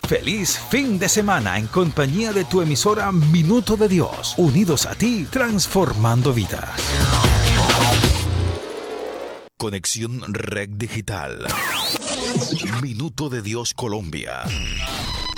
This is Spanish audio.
Feliz fin de semana en compañía de tu emisora Minuto de Dios. Unidos a ti, transformando vidas. Conexión Red Digital. Minuto de Dios Colombia.